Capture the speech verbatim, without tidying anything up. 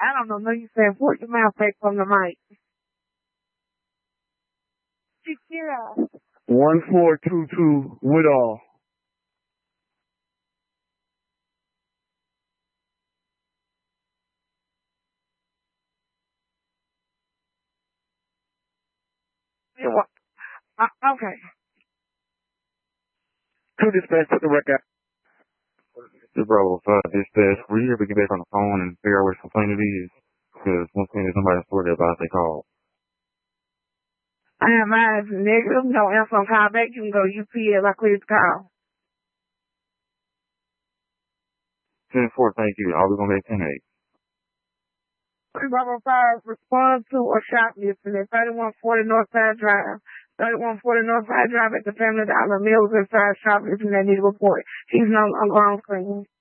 I don't know. No, you said put your mouth back from the mic. Shakira. One four two two Woodall. Uh, okay. Two dispatch, put the record. The Bravo five dispatch, will you ever get back on the phone and figure out what complaint it is? Because once again, there's somebody story about they call. I have eyes negative. No answer on call back. You can go U P S. I cleared the call. ten four, thank you. I'll be going back ten eight. Bravo five, respond to a shoplifting at thirty-one forty Northside Drive. thirty-one forty Northside Drive at the Family Dollar Mills inside shoplifting that need a report. He's no longer on screen.